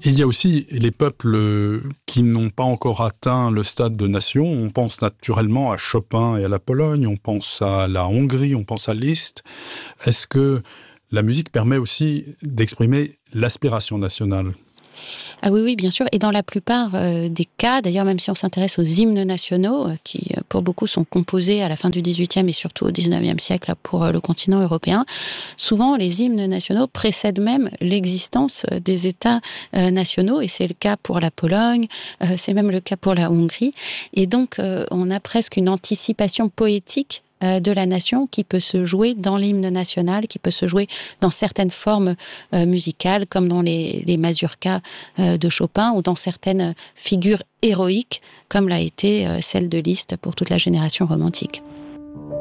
Il y a aussi les peuples qui n'ont pas encore atteint le stade de nation. On pense naturellement à Chopin et à la Pologne, on pense à la Hongrie, on pense à Liszt. Est-ce que la musique permet aussi d'exprimer l'aspiration nationale ? Ah oui, oui, bien sûr. Et dans la plupart des cas, d'ailleurs, même si on s'intéresse aux hymnes nationaux, qui pour beaucoup sont composés à la fin du XVIIIe et surtout au XIXe siècle pour le continent européen, souvent les hymnes nationaux précèdent même l'existence des États nationaux, et c'est le cas pour la Pologne, c'est même le cas pour la Hongrie. Et donc, on a presque une anticipation poétique de la nation qui peut se jouer dans l'hymne national, qui peut se jouer dans certaines formes musicales, comme dans les mazurkas de Chopin, ou dans certaines figures héroïques, comme l'a été celle de Liszt pour toute la génération romantique.